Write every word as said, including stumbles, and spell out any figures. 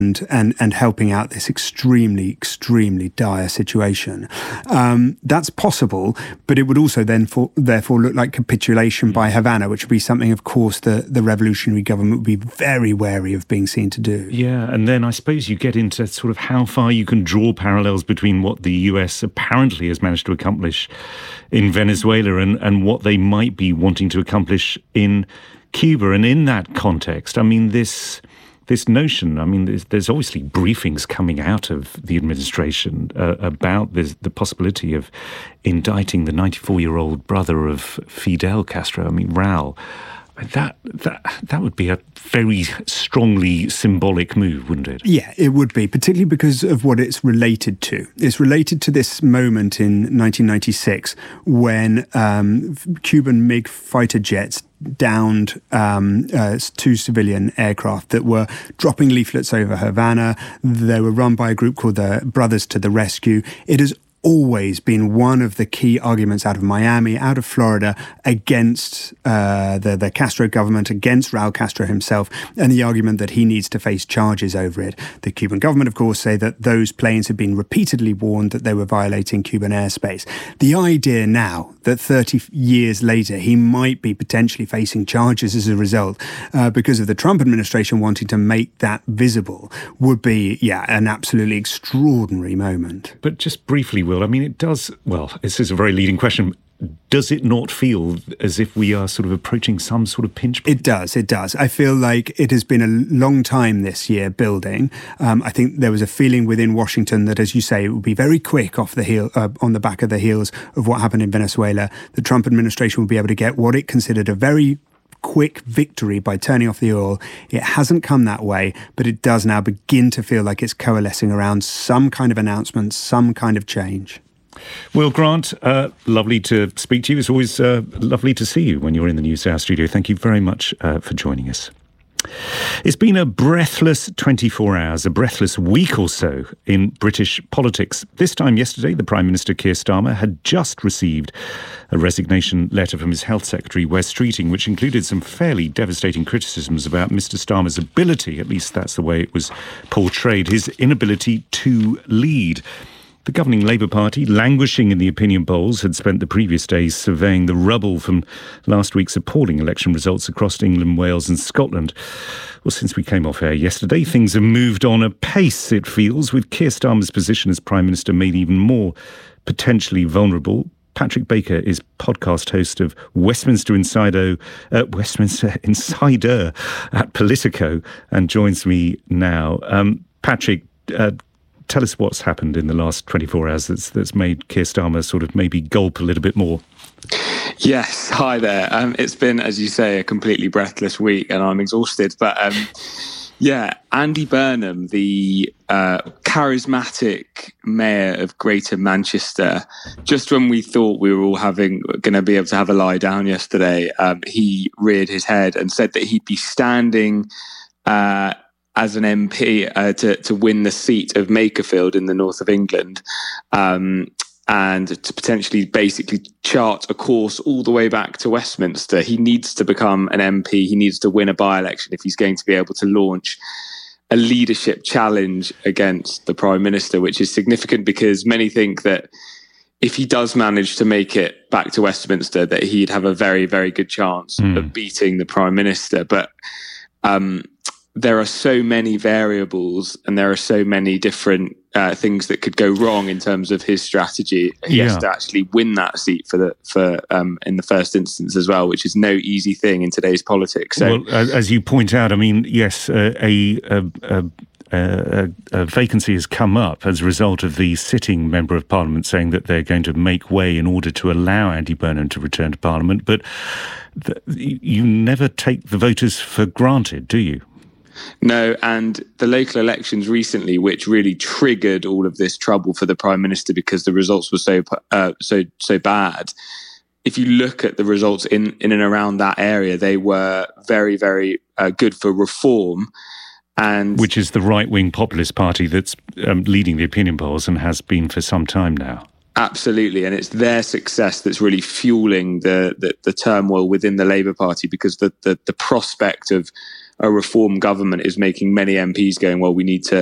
And, and and helping out this extremely, extremely dire situation. Um, that's possible, but it would also then for, therefore look like capitulation by Havana, which would be something, of course, the, the revolutionary government would be very wary of being seen to do. Yeah, and then I suppose you get into sort of how far you can draw parallels between what the U S apparently has managed to accomplish in Venezuela and, and what they might be wanting to accomplish in Cuba. And in that context, I mean, this... This notion, I mean, there's, there's obviously briefings coming out of the administration uh, about this, the possibility of indicting the ninety-four-year-old brother of Fidel Castro, I mean, Raul. That that that would be a very strongly symbolic move, wouldn't it? Yeah, it would be, particularly because of what it's related to. It's related to this moment in nineteen ninety-six when um, Cuban MiG fighter jets downed um, uh, two civilian aircraft that were dropping leaflets over Havana. They were run by a group called the Brothers to the Rescue. It has always been one of the key arguments out of Miami, out of Florida, against uh, the, the Castro government, against Raul Castro himself, and the argument that he needs to face charges over it. The Cuban government, of course, say that those planes had been repeatedly warned that they were violating Cuban airspace. The idea now that thirty years later he might be potentially facing charges as a result uh, because of the Trump administration wanting to make that visible would be, yeah, an absolutely extraordinary moment. But just briefly, Will, I mean, it does, well, this is a very leading question. Does it not feel as if we are sort of approaching some sort of pinch point? It does, it does. I feel like it has been a long time this year building. Um, I think there was a feeling within Washington that, as you say, it would be very quick off the heel, uh, on the back of the heels of what happened in Venezuela. The Trump administration would be able to get what it considered a very quick victory by turning off the oil. It hasn't come that way, but it does now begin to feel like it's coalescing around some kind of announcement, some kind of change. Will Grant, uh, lovely to speak to you. It's always uh, lovely to see you when you're in the Newshour studio. Thank you very much uh, for joining us. It's been a breathless twenty-four hours, a breathless week or so in British politics. This time yesterday, the Prime Minister Keir Starmer had just received a resignation letter from his Health Secretary, Wes Streeting, which included some fairly devastating criticisms about Mister Starmer's ability, at least that's the way it was portrayed, his inability to lead. The governing Labour Party, languishing in the opinion polls, had spent the previous days surveying the rubble from last week's appalling election results across England, Wales and Scotland. Well, since we came off air yesterday, things have moved on apace, it feels, with Keir Starmer's position as Prime Minister made even more potentially vulnerable. Patrick Baker is podcast host of Westminster Insider, uh, Westminster Insider at Politico and joins me now. Um, Patrick, uh, tell us what's happened in the last twenty-four hours that's, that's made Keir Starmer sort of maybe gulp a little bit more. Yes, hi there. Um, it's been, as you say, a completely breathless week and I'm exhausted. But um, yeah, Andy Burnham, the uh, charismatic mayor of Greater Manchester, just when we thought we were all having going to be able to have a lie down yesterday, um, he reared his head and said that he'd be standing uh as an M P uh, to, to win the seat of Makerfield in the north of England um, and to potentially basically chart a course all the way back to Westminster. He needs to become an M P. He needs to win a by-election if he's going to be able to launch a leadership challenge against the Prime Minister, which is significant because many think that if he does manage to make it back to Westminster, that he'd have a very, very good chance mm. of beating the Prime Minister. But um, there are so many variables and there are so many different uh, things that could go wrong in terms of his strategy. He yeah. has to actually win that seat for the for um, in the first instance as well, which is no easy thing in today's politics. So, well, as you point out, I mean, yes, uh, a, a, a, a, a vacancy has come up as a result of the sitting Member of Parliament saying that they're going to make way in order to allow Andy Burnham to return to Parliament. But the, you never take the voters for granted, do you? No, and the local elections recently, which really triggered all of this trouble for the Prime Minister because the results were so uh, so so bad. If you look at the results in, in and around that area, they were very, very uh, good for reform. And which is the right-wing populist party that's um, leading the opinion polls and has been for some time now. Absolutely, and it's their success that's really fueling the the, the turmoil within the Labour Party because the, the, the prospect of a reform government is making many M Ps going, well, we need to